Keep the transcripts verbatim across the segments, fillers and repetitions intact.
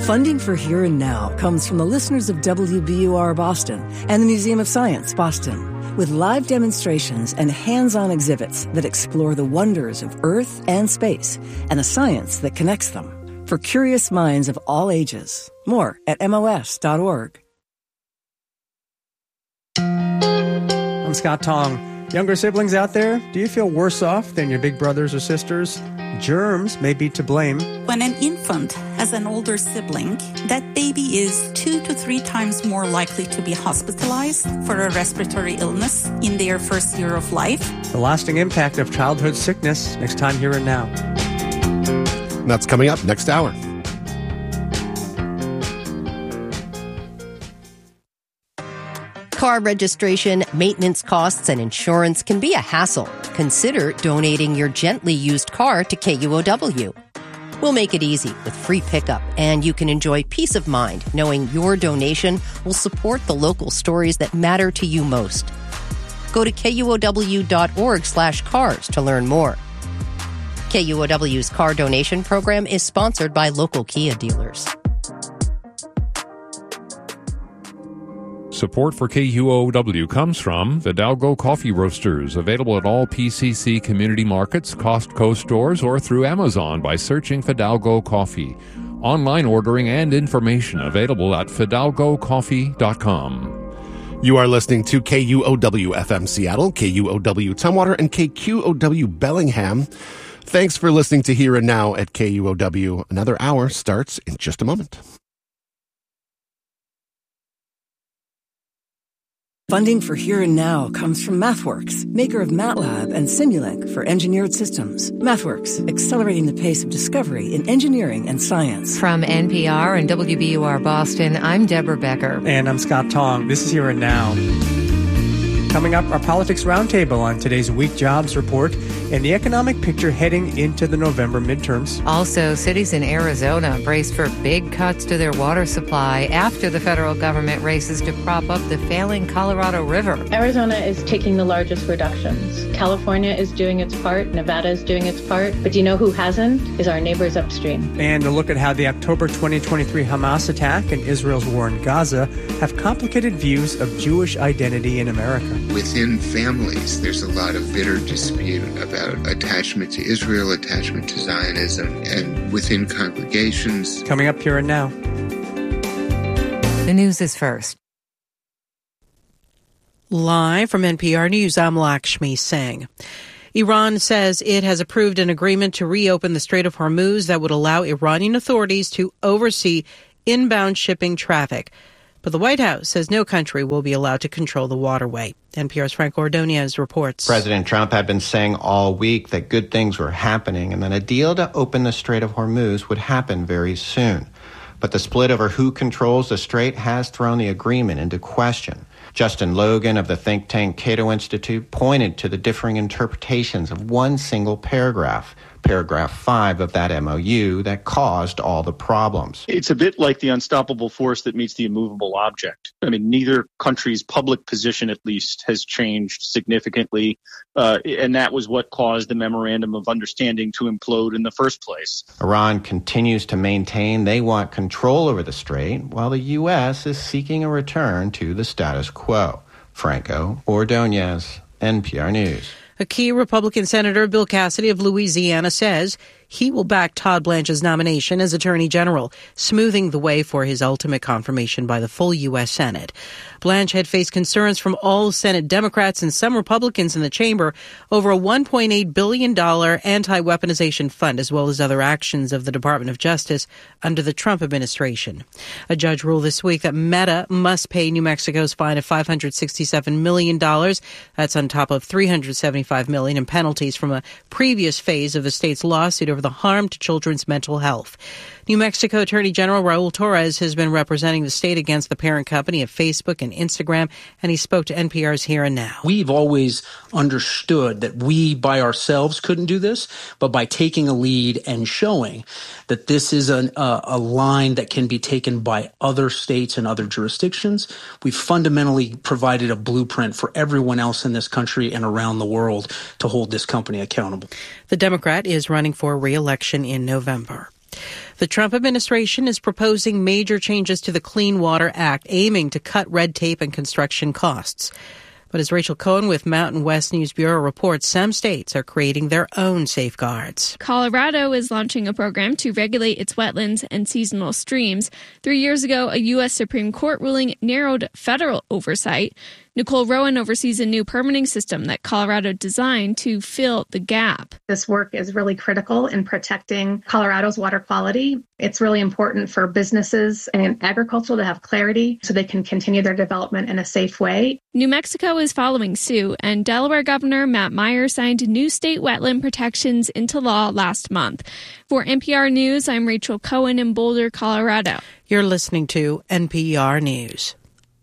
Funding for Here and Now comes from the listeners of W B U R Boston and the Museum of Science, Boston, with live demonstrations and hands-on exhibits that explore the wonders of Earth and space and the science that connects them for curious minds of all ages. More at M O S dot org. I'm Scott Tong. Younger siblings out there, do you feel worse off than your big brothers or sisters? Germs may be to blame. When an infant has an older sibling, that baby is two to three times more likely to be hospitalized for a respiratory illness in their first year of life. The lasting impact of childhood sickness, next time Here and Now. And that's coming up next hour. Car registration, maintenance costs, and insurance can be a hassle. Consider donating your gently used car to K U O W. We'll make it easy with free pickup, and you can enjoy peace of mind knowing your donation will support the local stories that matter to you most. Go to K U O W dot org slash cars to learn more. K U O W's car donation program is sponsored by local Kia dealers. Support for K U O W comes from Fidalgo Coffee Roasters, available at all P C C community markets, Costco stores, or through Amazon by searching Fidalgo Coffee. Online ordering and information available at fidalgo coffee dot com. You are listening to K U O W F M Seattle, K U O W Tumwater, and K Q O W Bellingham. Thanks for listening to Here and Now at K U O W. Another hour starts in just a moment. Funding for Here and Now comes from MathWorks, maker of MATLAB and Simulink for engineered systems. MathWorks, accelerating the pace of discovery in engineering and science. From N P R and W B U R Boston, I'm Deborah Becker. And I'm Scott Tong. This is Here and Now. Coming up, our Politics Roundtable on today's weak jobs report and the economic picture heading into the November midterms. Also, cities in Arizona brace for big cuts to their water supply after the federal government races to prop up the failing Colorado River. Arizona is taking the largest reductions. California is doing its part. Nevada is doing its part. But do you know who hasn't? Is our neighbors upstream. And a look at how the October twenty twenty-three Hamas attack and Israel's war in Gaza have complicated views of Jewish identity in America. Within families, there's a lot of bitter dispute about attachment to Israel, attachment to Zionism, and within congregations. Coming up Here and Now. The news is first. Live from N P R News, I'm Lakshmi Singh. Iran says it has approved an agreement to reopen the Strait of Hormuz that would allow Iranian authorities to oversee inbound shipping traffic. But the White House says no country will be allowed to control the waterway. N P R's Frank Ordonez reports. President Trump had been saying all week that good things were happening and that a deal to open the Strait of Hormuz would happen very soon. But the split over who controls the strait has thrown the agreement into question. Justin Logan of the think tank Cato Institute pointed to the differing interpretations of one single paragraph, paragraph five of that M O U, that caused all the problems. It's a bit like the unstoppable force that meets the immovable object. I mean, neither country's public position, at least, has changed significantly, uh, and that was what caused the Memorandum of Understanding to implode in the first place. Iran continues to maintain they want control over the strait, while the U S is seeking a return to the status quo. Franco Ordonez, N P R News. A key Republican Senator, Bill Cassidy of Louisiana, says he will back Todd Blanche's nomination as Attorney General, smoothing the way for his ultimate confirmation by the full U S. Senate. Blanche had faced concerns from all Senate Democrats and some Republicans in the chamber over a one point eight billion dollars anti-weaponization fund, as well as other actions of the Department of Justice under the Trump administration. A judge ruled this week that Meta must pay New Mexico's fine of five hundred sixty-seven million dollars. That's on top of three hundred seventy-five million dollars in penalties from a previous phase of the state's lawsuit over the harm to children's mental health. New Mexico Attorney General Raul Torres has been representing the state against the parent company of Facebook and Instagram, and he spoke to N P R's Here and Now. We've always understood that we by ourselves couldn't do this, but by taking a lead and showing that this is an, uh, a line that can be taken by other states and other jurisdictions, we've fundamentally provided a blueprint for everyone else in this country and around the world to hold this company accountable. The Democrat is running for re-election in November. The Trump administration is proposing major changes to the Clean Water Act, aiming to cut red tape and construction costs. But as Rachel Cohen with Mountain West News Bureau reports, some states are creating their own safeguards. Colorado is launching a program to regulate its wetlands and seasonal streams. Three years ago, a U S Supreme Court ruling narrowed federal oversight. Nicole Rowan oversees a new permitting system that Colorado designed to fill the gap. This work is really critical in protecting Colorado's water quality. It's really important for businesses and agriculture to have clarity so they can continue their development in a safe way. New Mexico is following suit, and Delaware Governor Matt Meyer signed new state wetland protections into law last month. For N P R News, I'm Rachel Cohen in Boulder, Colorado. You're listening to N P R News.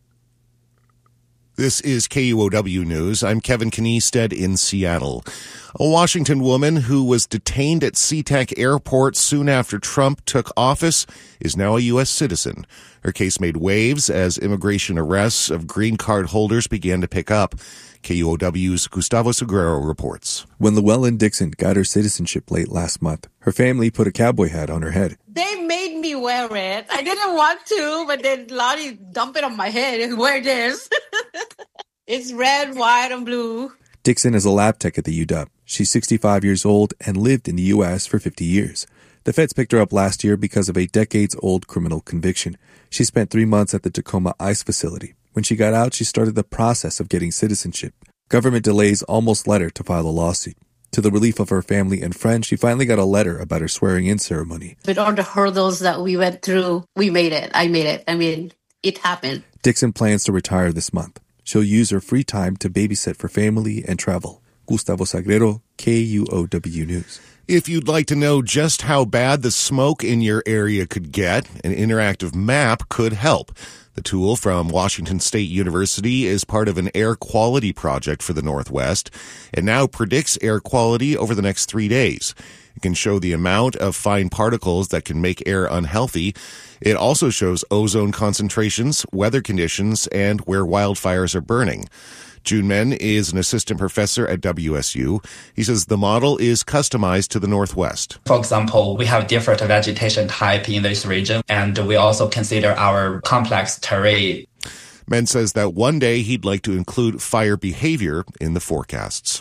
This is K U O W News. I'm Kevin Kniestead in Seattle. A Washington woman who was detained at SeaTac Airport soon after Trump took office is now a U S citizen. Her case made waves as immigration arrests of green card holders began to pick up. K U O W's Gustavo Seguro reports. When Llewellyn Dixon got her citizenship late last month, her family put a cowboy hat on her head. They made me wear it. I didn't want to, but then Lottie dumped it on my head and wear this. It's red, white, and blue. Dixon is a lab tech at the U W. She's sixty-five years old and lived in the U S for fifty years. The feds picked her up last year because of a decades-old criminal conviction. She spent three months at the Tacoma ICE facility. When she got out, she started the process of getting citizenship. Government delays almost led her to file a lawsuit. To the relief of her family and friends, she finally got a letter about her swearing-in ceremony. With all the hurdles that we went through, we made it. I made it. I mean, it happened. Dixon plans to retire this month. She'll use her free time to babysit for family and travel. Gustavo Sagrero, K U O W News. If you'd like to know just how bad the smoke in your area could get, an interactive map could help. The tool from Washington State University is part of an air quality project for the Northwest and now predicts air quality over the next three days. It can show the amount of fine particles that can make air unhealthy. It also shows ozone concentrations, weather conditions, and where wildfires are burning. Jun Men is an assistant professor at W S U. He says the model is customized to the Northwest. For example, we have different vegetation type in this region, and we also consider our complex terrain. Men says that one day he'd like to include fire behavior in the forecasts.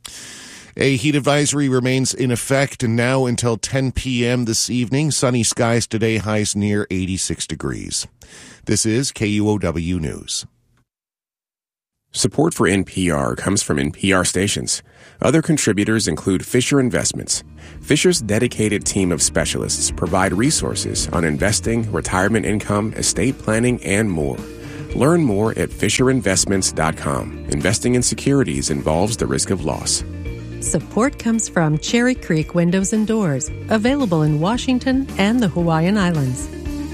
A heat advisory remains in effect now until ten p.m. this evening. Sunny skies today, highs near eighty-six degrees. This is K U O W News. Support for N P R comes from N P R stations. Other contributors include Fisher Investments. Fisher's dedicated team of specialists provide resources on investing, retirement income, estate planning, and more. Learn more at fisher investments dot com. Investing in securities involves the risk of loss. Support comes from Cherry Creek Windows and Doors, available in Washington and the Hawaiian Islands.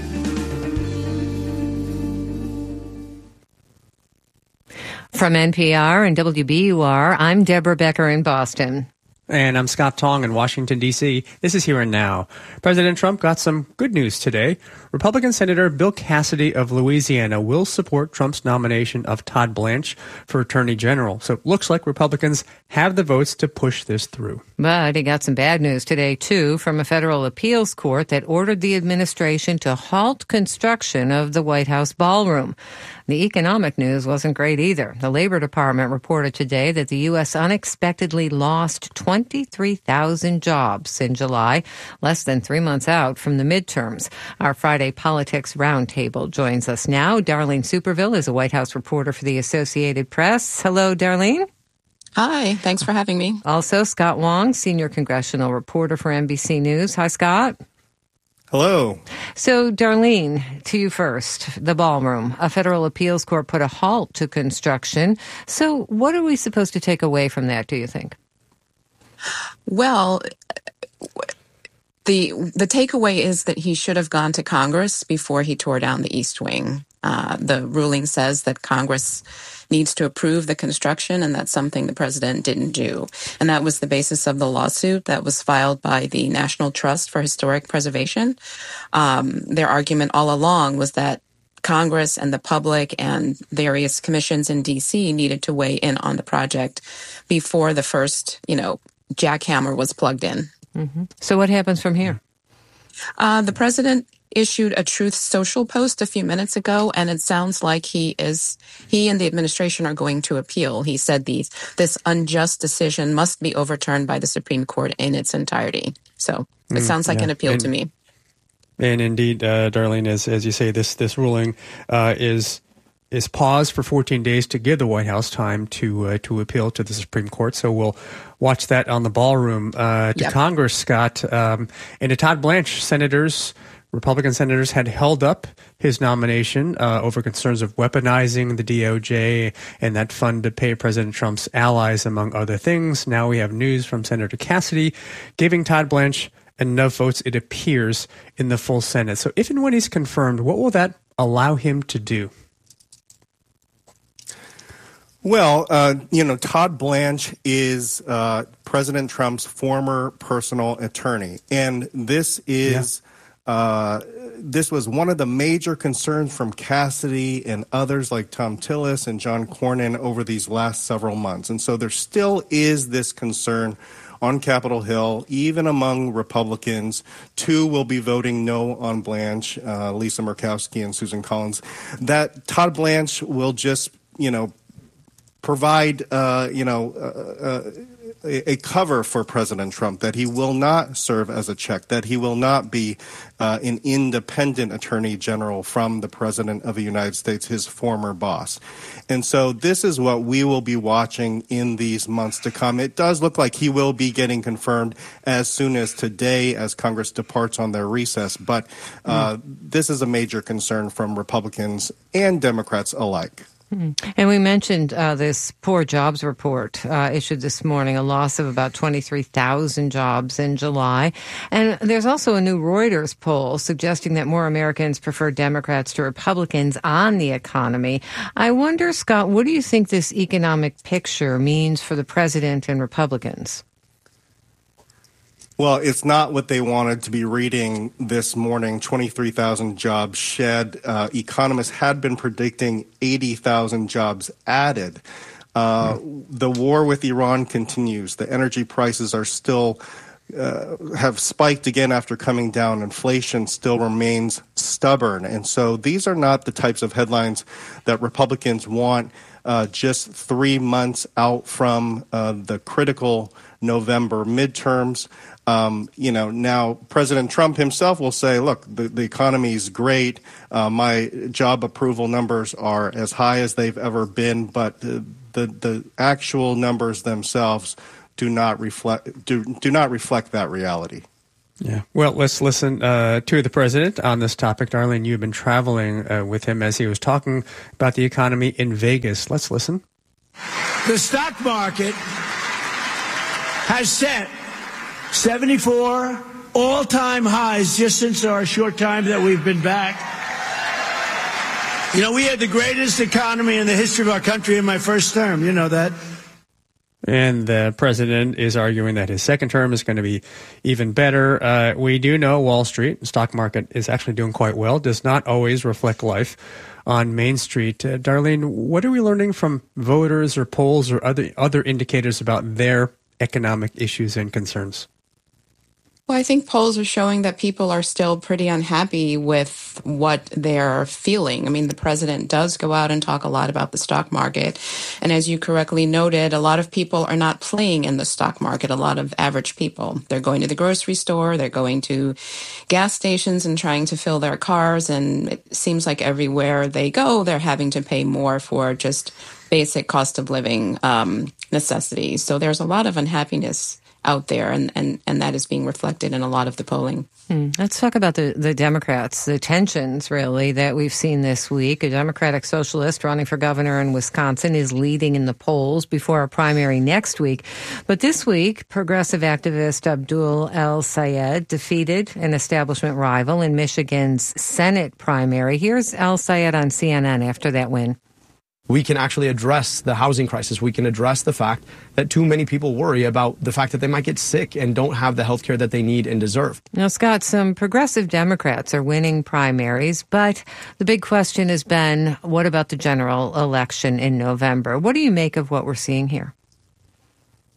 From N P R and W B U R, I'm Deborah Becker in Boston. And I'm Scott Tong in Washington, D C This is Here and Now. President Trump got some good news today. Republican Senator Bill Cassidy of Louisiana will support Trump's nomination of Todd Blanche for Attorney General. So it looks like Republicans have the votes to push this through. But he got some bad news today, too, from a federal appeals court that ordered the administration to halt construction of the White House ballroom. The economic news wasn't great either. The Labor Department reported today that the U S unexpectedly lost twenty-three thousand jobs in July, less than three months out from the midterms. Our Friday Politics Roundtable joins us now. Darlene Superville is a White House reporter for the Associated Press. Hello, Darlene. Hi, thanks for having me. Also, Scott Wong, senior congressional reporter for N B C News. Hi, Scott. Hello. So, Darlene, to you first. The ballroom. A federal appeals court put a halt to construction. So what are we supposed to take away from that, do you think? Well, the the takeaway is that he should have gone to Congress before he tore down the East Wing. Uh, the ruling says that Congress needs to approve the construction, and that's something the president didn't do. And that was the basis of the lawsuit that was filed by the National Trust for Historic Preservation. Um, their argument all along was that Congress and the public and various commissions in D C needed to weigh in on the project before the first, you know, jackhammer was plugged in. Mm-hmm. So what happens from here? Uh, the president issued a Truth Social post a few minutes ago, and it sounds like he is he and the administration are going to appeal. He said these this unjust decision must be overturned by the Supreme Court in its entirety. So it Mm, sounds like yeah. an appeal And- to me. And indeed, uh, Darlene, as as you say, this this ruling uh, is is paused for fourteen days to give the White House time to uh, to appeal to the Supreme Court. So we'll watch that on the ballroom. Uh, to Yep. Congress, Scott, um, and to Todd Blanche, senators, Republican senators had held up his nomination uh, over concerns of weaponizing the D O J and that fund to pay President Trump's allies, among other things. Now we have news from Senator Cassidy giving Todd Blanche enough votes, it appears, in the full Senate. So if and when he's confirmed, what will that allow him to do? Well, uh, you know, Todd Blanche is uh, President Trump's former personal attorney, and this is uh, this was one of the major concerns from Cassidy and others like Tom Tillis and John Cornyn over these last several months. And so there still is this concern on Capitol Hill, even among Republicans. Two will be voting no on Blanche, uh, Lisa Murkowski and Susan Collins, that Todd Blanche will just, you know, provide, uh, you know, uh, uh, a, a cover for President Trump, that he will not serve as a check, that he will not be uh, an independent attorney general from the President of the United States, his former boss. And so this is what we will be watching in these months to come. It does look like he will be getting confirmed as soon as today as Congress departs on their recess. But uh, mm. this is a major concern from Republicans and Democrats alike. And we mentioned uh, this poor jobs report uh, issued this morning, a loss of about twenty-three thousand jobs in July. And there's also a new Reuters poll suggesting that more Americans prefer Democrats to Republicans on the economy. I wonder, Scott, what do you think this economic picture means for the president and Republicans? Well, it's not what they wanted to be reading this morning. twenty-three thousand jobs shed. Uh, economists had been predicting eighty thousand jobs added. Uh, mm. The war with Iran continues. The energy prices are still uh, have spiked again after coming down. Inflation still remains stubborn. And so these are not the types of headlines that Republicans want uh, just three months out from uh, the critical November midterms. Um, you know, now President Trump himself will say, look, the, the economy is great. Uh, my job approval numbers are as high as they've ever been. But the, the, the actual numbers themselves do not reflect do, do not reflect that reality. Yeah. Well, let's listen uh, to the president on this topic. Darlene, you've been traveling uh, with him as he was talking about the economy in Vegas. Let's listen. The stock market has set seventy-four all-time highs just since our short time that we've been back. You know, we had the greatest economy in the history of our country in my first term. You know that. And the president is arguing that his second term is going to be even better. Uh, we do know Wall Street, the stock market, is actually doing quite well. Does not always reflect life on Main Street. Uh, Darlene, what are we learning from voters or polls or other other indicators about their economic issues and concerns? Well, I think polls are showing that people are still pretty unhappy with what they're feeling. I mean, the president does go out and talk a lot about the stock market. And as you correctly noted, a lot of people are not playing in the stock market, a lot of average people. They're going to the grocery store, they're going to gas stations and trying to fill their cars. And it seems like everywhere they go, they're having to pay more for just basic cost of living um, necessities. So there's a lot of unhappiness out there, and, and, and that is being reflected in a lot of the polling. Hmm. Let's talk about the, the Democrats, the tensions, really, that we've seen this week. A Democratic socialist running for governor in Wisconsin is leading in the polls before a primary next week. But this week, progressive activist Abdul El-Sayed defeated an establishment rival in Michigan's Senate primary. Here's El-Sayed on C N N after that win. We can actually address the housing crisis. We can address the fact that too many people worry about the fact that they might get sick and don't have the health care that they need and deserve. Now, Scott, some progressive Democrats are winning primaries, but the big question has been, what about the general election in November? What do you make of what we're seeing here?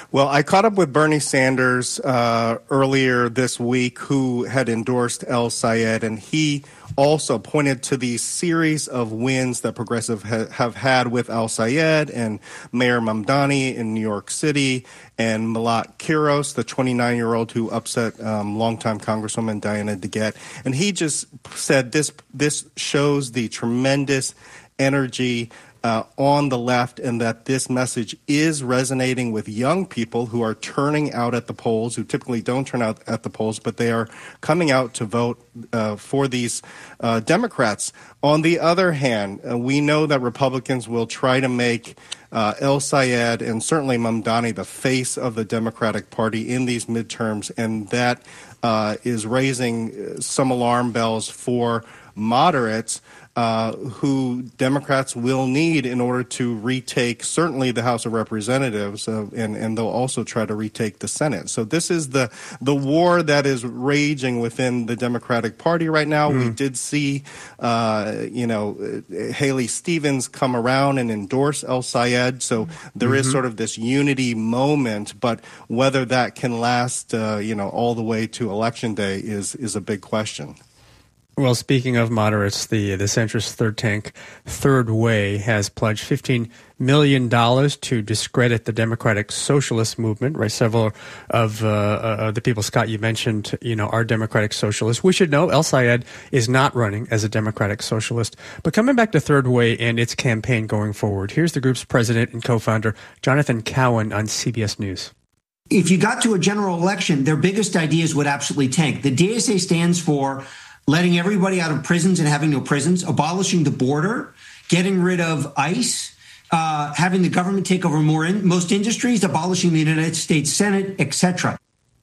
Well, I caught up with Bernie Sanders uh, earlier this week, who had endorsed El Sayed, and he also pointed to the series of wins that progressive ha- have had with El Sayed and Mayor Mamdani in New York City, and Malat Qiros, the twenty-nine-year-old who upset um, longtime Congresswoman Diana DeGette. And he just said this this shows the tremendous energy Uh, on the left, and that this message is resonating with young people who are turning out at the polls, who typically don't turn out at the polls, but they are coming out to vote uh, for these uh, Democrats. On the other hand, uh, we know that Republicans will try to make uh, El Sayed and certainly Mamdani the face of the Democratic Party in these midterms, and that uh, is raising some alarm bells for moderates Uh, who Democrats will need in order to retake certainly the House of Representatives, uh, and, and they'll also try to retake the Senate. So this is the the war that is raging within the Democratic Party right now. Mm. We did see, uh, you know, Haley Stevens come around and endorse El Sayed. So there mm-hmm. is sort of this unity moment, but whether that can last, uh, you know, all the way to Election Day is is a big question. Well, speaking of moderates, the the centrist third tank, Third Way, has pledged fifteen million dollars to discredit the Democratic Socialist movement. Right, several of uh, uh, the people, Scott, you mentioned, you know, are Democratic Socialists. We should know El Sayed is not running as a Democratic Socialist. But coming back to Third Way and its campaign going forward, here's the group's president and co-founder, Jonathan Cowan, on C B S News. If you got to a general election, their biggest ideas would absolutely tank. The D S A stands for letting everybody out of prisons and having no prisons, abolishing the border, getting rid of ICE, uh, having the government take over more in, most industries, abolishing the United States Senate, et cetera.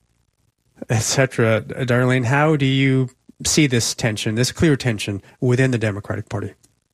Et cetera. Darlene, how do you see this tension, this clear tension within the Democratic Party?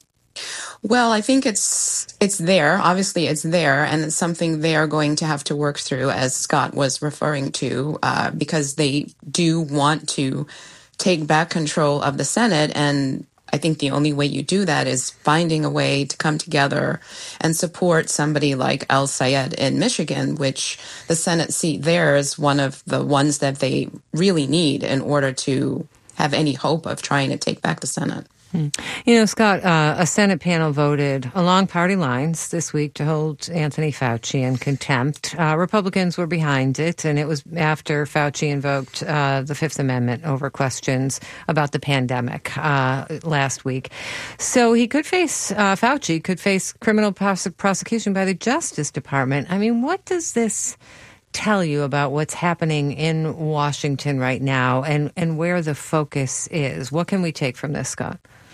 Well, I think it's it's there. Obviously, it's there, and it's something they are going to have to work through, as Scott was referring to, uh, because they do want to take back control of the Senate. And I think the only way you do that is finding a way to come together and support somebody like El Sayed in Michigan, which the Senate seat there is one of the ones that they really need in order to have any hope of trying to take back the Senate. You know, Scott, uh, a Senate panel voted along party lines this week to hold Anthony Fauci in contempt. Uh, Republicans were behind it, and it was after Fauci invoked uh, the Fifth Amendment over questions about the pandemic uh, last week. So he could face, uh, Fauci could face criminal pros- prosecution by the Justice Department. I mean, what does this tell you about what's happening in Washington right now, and, and where the focus is? What can we take from this, Scott?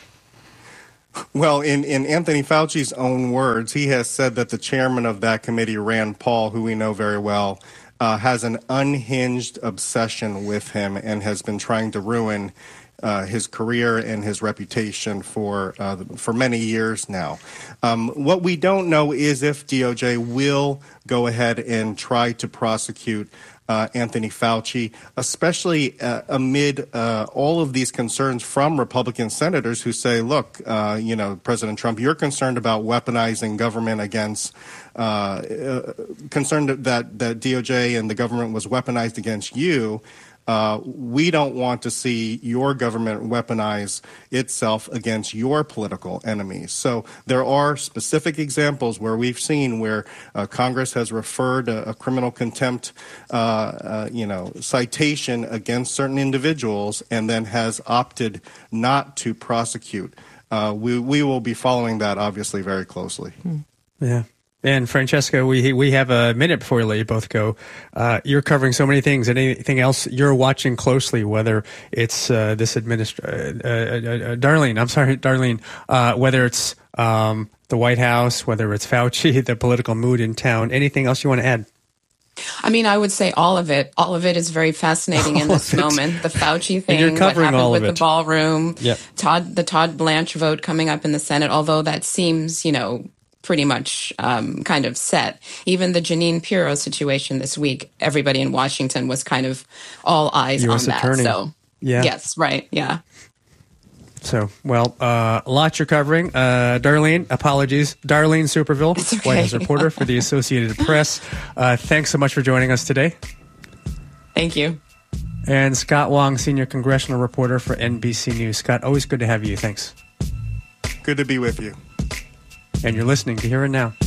Well, in, in Anthony Fauci's own words, he has said that the chairman of that committee, Rand Paul, who we know very well, uh, has an unhinged obsession with him and has been trying to ruin uh, his career and his reputation for uh, for many years now. Um, what we don't know is if D O J will go ahead and try to prosecute Uh, Anthony Fauci, especially uh, amid uh, all of these concerns from Republican senators who say, look, uh, you know, President Trump, you're concerned about weaponizing government against, uh, uh, concerned that, that D O J and the government was weaponized against you. Uh, we don't want to see your government weaponize itself against your political enemies. So there are specific examples where we've seen where uh, Congress has referred a, a criminal contempt, uh, uh, you know, citation against certain individuals and then has opted not to prosecute. Uh, we we will be following that obviously very closely. Yeah. And Francesca, we we have a minute before we let you both go. Uh, you're covering so many things. Anything else you're watching closely, whether it's uh, this administration, uh, uh, uh, Darlene, I'm sorry, Darlene, uh, whether it's um, the White House, whether it's Fauci, the political mood in town, anything else you want to add? I mean, I would say all of it. All of it is very fascinating in this moment. The Fauci thing, you're covering what happened all with of it. The ballroom, yep. Todd, the Todd Blanche vote coming up in the Senate, although that seems, you know, pretty much um, kind of set. Even the Jeanine Pirro situation this week, everybody in Washington was kind of all eyes U S on that. attorney. So, yeah. yes, right, yeah. So, well, uh, a lot you're covering. Uh, Darlene, apologies. Darlene Superville, okay. White House reporter for the Associated Press. Uh, thanks so much for joining us today. Thank you. And Scott Wong, senior congressional reporter for N B C News. Scott, always good to have you. Thanks. Good to be with you. And you're listening to Here and Now.